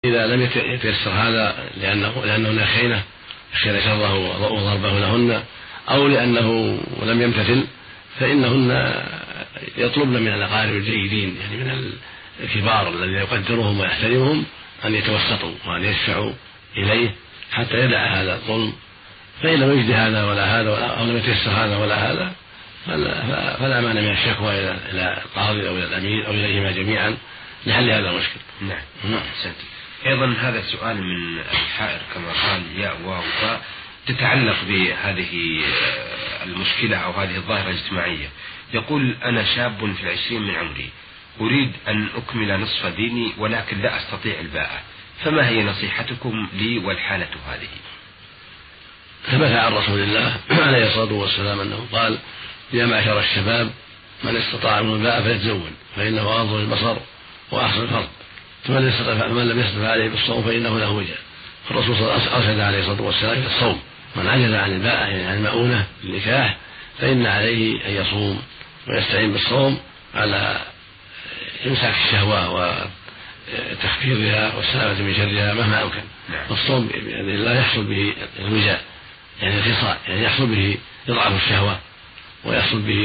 إذا لم يتيسر هذا لأنه خينة شره وضربه لهن، أو لأنه لم يمتثل، فإنهن يطلبن من الأقارب الجيدين يعني من الكبار الذين يقدرهم ويحترمهم أن يتوسطوا وأن يشفعوا إليه حتى يدع هذا الظلم. فإن لم يجد هذا ولا هذا أو لم يتيسر هذا ولا هذا فلا مانع من الشكوى إلى القاضي أو إلى الأمير أو إليهما جميعا لحل هذا المشكل. نعم. أيضا هذا سؤال من الحائر كما قال ياء واو فاء، تتعلق بهذه المشكلة أو هذه الظاهرة الاجتماعية. يقول: أنا شاب في 20 من عمري، أريد أن أكمل نصف ديني ولكن لا أستطيع الباءة، فما هي نصيحتكم لي والحالة هذه؟ ثبت عن رسول الله عليه الصلاة والسلام أنه قال: يا معشر الشباب من استطاع منكم الباءة فليتزوج فإنه أغض للبصر وأحسن الفرج، فمن لم يستطع عليه بالصوم فإنه له وجه. فالرسول صلى الله عليه وسلم أرشد عليه الصلاة والسلام إلى الصوم. من عجز عن الباءة يعني عن المؤونة للنكاح فإن عليه أن يصوم ويستعين بالصوم على إمساك الشهوة وتخفيضها والسلامة من شرها مهما أمكن. الصوم بإذن الله يحصل به الوجاء يعني الخصاء، يعني يحصل به إضعاف الشهوة ويحصل به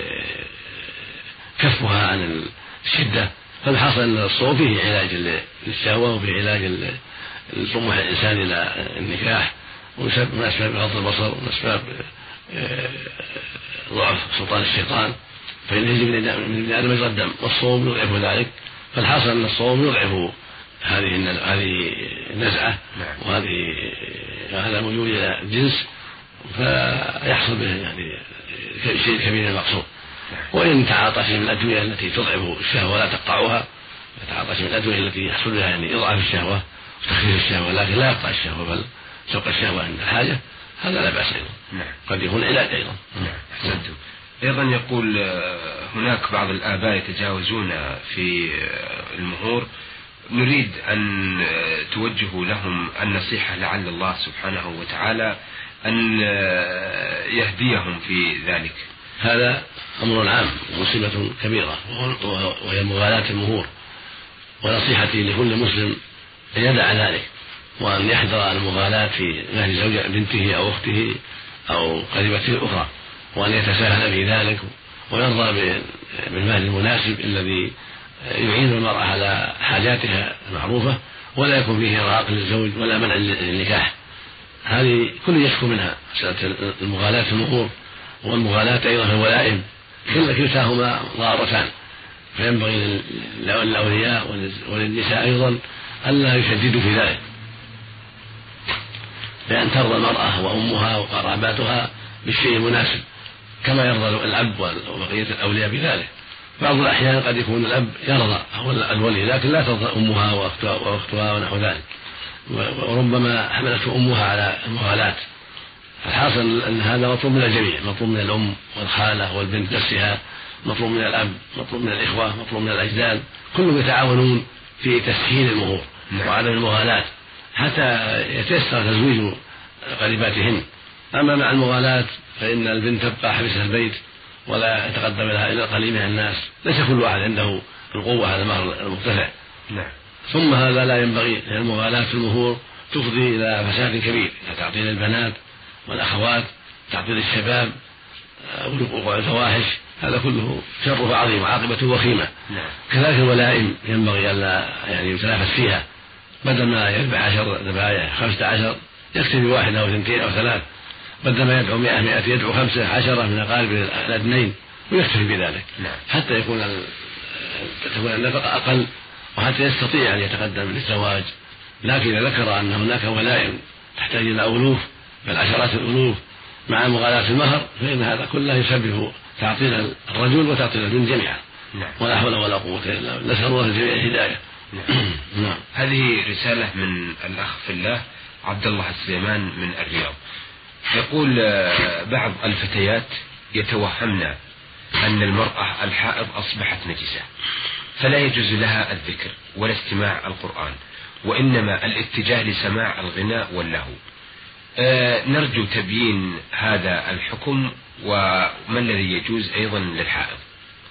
كفها عن الشدة. فالحاصل أن الصوم فيه علاج للشهوة وفيه علاج لطموح الإنسان إلى النكاح، ومن أسباب غض البصر ومن أسباب ضعف سلطان الشيطان، فإن يجب من ابن آدم مجرى الدم والصوم يضعف ذلك. فالحاصل أن الصوم يضعف هذه النزعة وهذا الميول إلى الجنس، فيحصل به يعني شيء كبير المقصود. وإن تعاطى شيء من الأدوية التي تضعف الشهوة ولا تقطعها، يتعاطى شيء من الأدوية التي يحصل بها يعني إضعاف الشهوة وتخفيف الشهوة لكن لا يقطع الشهوة بل سوق الشهوة عند الحاجة، هذا لا بأس أيضا. قد يكون علاج أيضا. أحسنتم. أيضا يقول: هناك بعض الآباء يتجاوزون في المهور، نريد أن توجهوا لهم النصيحة لعل الله سبحانه وتعالى أن يهديهم في ذلك. هذا أمر عام مصيبة كبيرة وهي مغالاة المهور، ونصيحتي لكل مسلم أن يدع ذلك وأن يحذر المغالاة في مهر زوجة بنته أو أخته أو قريبته الأخرى، وأن يتساهل في ذلك ويرضى بالمال المناسب الذي يعين المرأة على حاجاتها المعروفة ولا يكون فيه إرهاق للزوج ولا منع للنكاح. هذه كل يشكو منها مسألة المغالاة في المهور والمغالاة أيضا في الولائم، كلتاهما ضارتان، فينبغي للأولياء وللنساء أيضا ألا يشددوا في ذلك، بأن ترضى المرأة وأمها وقراباتها بالشيء المناسب كما يرضى الأب وبقية الأولياء بذلك. بعض الأحيان قد يكون الأب يرضى أو الولي لكن لا ترضى أمها وأختها ونحو ذلك، وربما حملته أمها على المغالاة. الحاصل أن هذا مطلوب من الجميع، مطلوب من الأم والخالة والبنت نفسها، مطلوب من الأب، مطلوب من الإخوة، مطلوب من الأجداد، كلهم يتعاونون في تسهيل المهور وعدم المغالاة حتى يتيسر تزويج قريباتهن. أما مع المغالاة فإن البنت تبقى حبيسة البيت ولا يتقدم لها إلا قليل من الناس، ليس كل واحد عنده القوة على المهر المرتفع. ثم هذا لا ينبغي، لأن المغالاة في المهور تفضي إلى فساد كبير، إلى تعطيل البنات والأخوات، تعطيل الشباب، وقوع الفواحش، هذا كله شره عظيم وعاقبته وخيمة. كذلك الولائم ينبغي ألا يعني يتنافس فيها، بدل ما يذبح 10 ذبائح 15 يكتفي 1 أو 2 أو 3، بدل ما يدعو 100 يدعو 15 من أقارب الأدنين ويكتفي بذلك حتى تكون النفقة أقل وحتى يستطيع أن يتقدم للزواج. لكن إذا ذكر أن هناك ولائم تحتاج إلى ألوف بل عشرات الألوف مع مغالاة المهر فإن هذا كله يسبب تعطيل الرجل وتعطيل البنت جميعا. ولا حول ولا قوة إلا بالله، نسأل الله الجميع الهداية. هذه رسالة من الأخ في الله عبد الله السليمان من الرياض، يقول: بعض الفتيات يتوهمن أن المرأة الحائض أصبحت نجسة، فلا يجوز لها الذكر ولا استماع القرآن، وإنما الاتجاه لسماع الغناء واللهو. نرجو تبيين هذا الحكم وما الذي يجوز أيضا للحائض.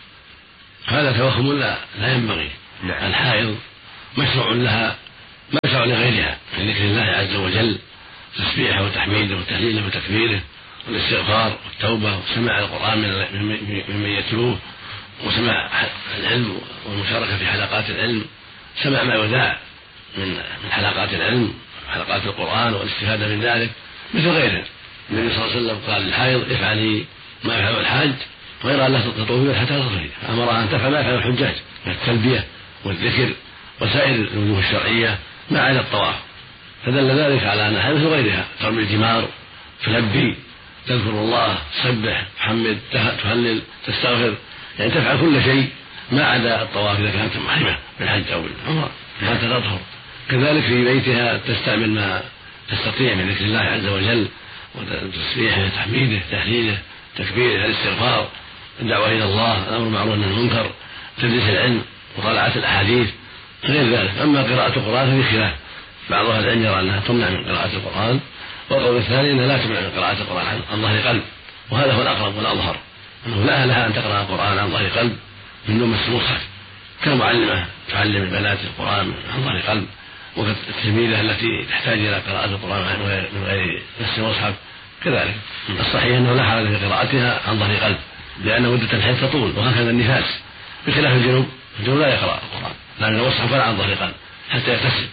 هذا توهم لا ينبغي. الحائض مشروع لها تدعو لغيرها من ذكر الله عز وجل، تسبيحه وتحميده وتهليله وتكبيره والاستغفار والتوبة وسماع القرآن ممن يتلوه، وسماع العلم والمشاركة في حلقات العلم، سماع ما يذاع من حلقات العلم حلقات القرآن والاستفادة من ذلك مثل غيره. النبي صلى الله عليه وسلم قال للحائض افعلي ما يفعل الحاج غير أن لا تطوفي حتى تطهري، فأمرها أن تفعل ما يفعل الحجاج من التلبية والذكر وسائر الوجوه الشرعية ما عدا الطواف، فدل ذلك على أنها مثل غيرها ترمي الجمار، تلبي، تذكر الله، تسبح، تحمد، تهلل، تستغفر، يعني تفعل كل شيء ما عدا الطواف إذا كانت محرمة بالحج أو بالعمرة حتى تطهر. كذلك في بيتها تستعمل ما تستطيع من ذكر الله عز وجل وتسبيحه، تحميده، تهليله، تكبيره، الاستغفار، الدعوة إلى الله، الأمر بالمعروف والنهي عن المنكر، تدريس العلم، مطالعة الأحاديث، غير ذلك. أما قراءة القرآن ففي خلاف، بعض أهل العلم يرى أنها تمنع من قراءة القرآن، والقول الثاني أنها لا تمنع من قراءة القرآن عن ظهر قلب، وهذا هو الأقرب والأظهر، أنه لا لها أن تقرأ القرآن عن ظهر قلب من دون مس المصحف، كمعلمة تعلم البنات القرآن عن ظهر قلب، وكالتلميذة التي تحتاج إلى قراءة القرآن من غير مس المصحف كذلك. الصحيح أنه لا حرج في قراءتها عن ظهر قلب، لأن مدة الحيض تطول، وهكذا النفاس، بخلاف الجنوب لا يقرأ القرآن لأن المصحف ولا عن ظهر قلب حتى يغتسل،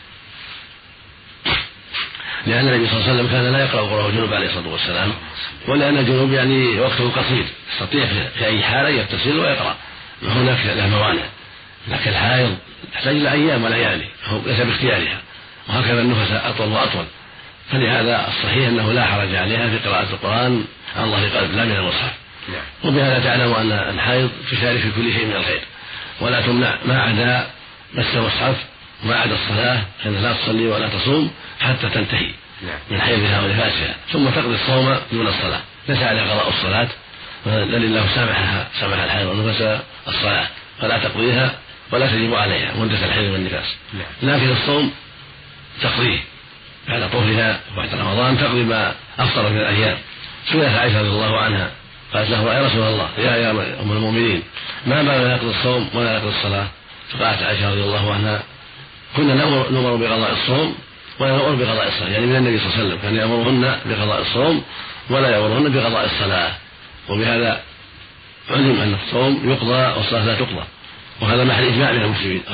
لأن النبي صلى الله عليه وسلم كان لا يقرأ القرآن الجنوب عليه الصلاة والسلام، ولأن الجنوب يعني وقته قصير يستطيع في أي حالة يغتسل ويقرأ، ما هناك له موانع، لكن الحائض تحتاج إلى أيام وليالي ليس باختيارها، وهكذا النفس أطول وأطول، فلهذا الصحيح أنه لا حرج عليها في قراءة القرآن عن ظهر قلب لا من المصحف. وبهذا تعلم أن الحائض تشارك في كل شيء من الخير، ولا تمنع ما عدا مس المصحف وما عدا الصلاة، أنها لا تصلي ولا تصوم حتى تنتهي من حيضها ونفاسها، ثم تقضي الصوم دون الصلاة، ليس عليها قضاء الصلاة، بل الله سامح الحيض والنفاس الصلاة فلا تقضيها ولا تجب عليها مدة الحيض والنفاس، لكن الصوم تقضيه بعد طهرها وبعد رمضان، تقضي ما أفطر من الأيام. سئلت عائشة رضي الله عنها قالت له يا رسول الله يا أم المؤمنين ما بالنا يقضي الصوم ولا يقضي الصلاة؟ فقالت عائشة رضي الله عنها كنا نؤمر بقضاء الصوم ولا نؤمر بقضاء الصلاة، يعني من النبي صلى الله عليه وسلم كان يأمرهن بقضاء الصوم ولا يأمرهن بقضاء الصلاة، وبهذا علم أن الصوم يقضى والصلاة لا تقضى، وهذا محل إجماع من المسلمين.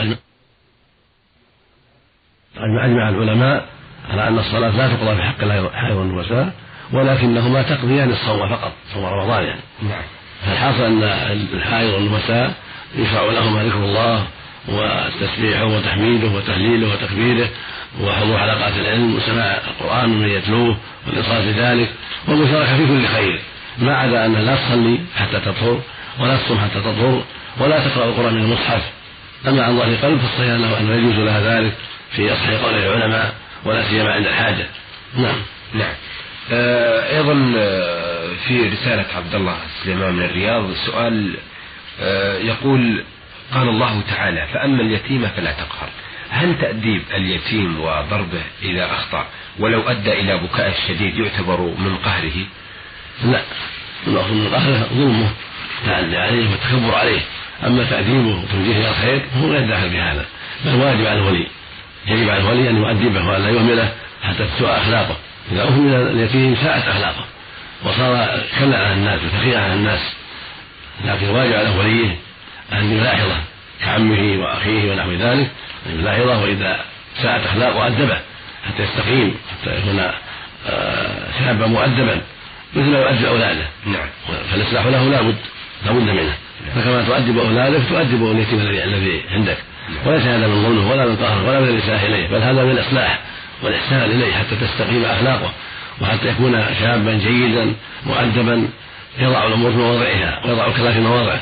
أجمع العلماء على أن الصلاة لا تقضى في حق الحائض والنفساء، ولكنهما تقضيان الصوم فقط، صوم رمضان يعني. فالحاصل أن الحائض والنفساء يشرع لهما ذكر الله وتسبيحه وتحميده وتهليله وتكبيره وحضور حلقات العلم وسماع القرآن من يتلوه والإنصات بذلك والمشاركة في كل خير، ما عدا أن لا تصلي حتى تطهر ولا تصوم حتى تطهر ولا تقرأ القرآن من المصحف. أما عن ظهر قلب فالصحيح أنه يجوز لها ذلك في أصح قول العلماء ولا سيما عند الحاجة. نعم. أيضا في رسالة عبد الله سليمان من الرياض سؤال يقول قال الله تعالى فأما اليتيم فلا تقهر، هل تأديب اليتيم وضربه إذا أخطأ ولو أدى إلى بكاء الشديد يعتبر من قهره؟ لا، المقصود من قهره ظلمه التعدي عليه والتكبر عليه، أما تأديبه وتوجيهه إلى الخير هو غير داخل في هذا، بل واجب على الولي، يجب على الولي أن يؤدبه وأن لا يهمله حتى تسوء أخلاقه، إذا أهمل اليتيم ساءت أخلاقه وصار كلا على الناس وتخيئا على الناس، لكن واجب على وليه أن يلاحظه كعمه وأخيه ونحو ذلك، أن يلاحظه وإذا ساءت أخلاقه أدبه حتى يستقيم، حتى يكون شابا مؤدبا مثل ما يؤدب أولاده. فالإصلاح له لا بد منه، فكما تؤدب أولادك تؤدب اليتيم الذي عندك، وليس هذا من ظلمه ولا من قهره ولا من الإساءة إليه، بل هذا من الإصلاح والإحسان إليه حتى تستقيم أخلاقه وحتى يكون شابا جيدا مؤدبا يضع الأمور في مواضعها ويضع الكلام في مواضعه.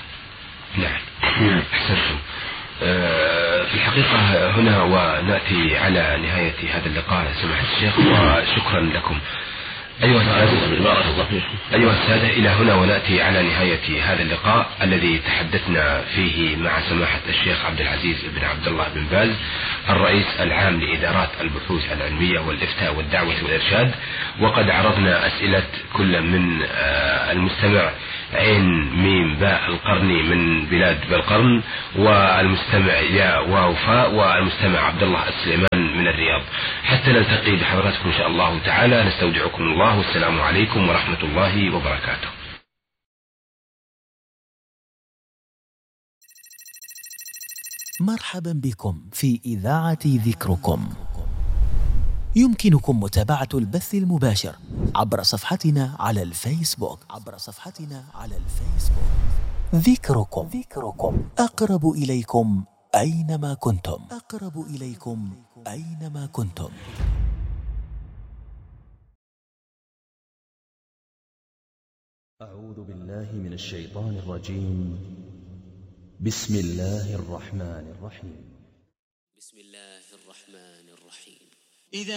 نعم، أحسنتم. في الحقيقة هنا ونأتي على نهاية هذا اللقاء سماحة الشيخ، وشكرا لكم. أيها السادة، إلى هنا ونأتي على نهاية هذا اللقاء الذي تحدثنا فيه مع سماحة الشيخ عبد العزيز بن عبد الله بن باز الرئيس العام لإدارات البحوث العلمية والإفتاء والدعوة والإرشاد، وقد عرضنا أسئلة كل من المستمع عين ميم باء القرني من بلاد بالقرن، والمستمع يا واو فاء، والمستمع عبد الله السليمان من الرياض. حتى نلتقي بحضراتكم إن شاء الله تعالى، نستودعكم الله، والسلام عليكم ورحمة الله وبركاته. مرحبا بكم في إذاعة ذكركم. يمكنكم متابعة البث المباشر عبر صفحتنا على الفيسبوك. ذكركم أقرب إليكم أينما كنتم. أعوذ بالله من الشيطان الرجيم. بسم الله الرحمن الرحيم.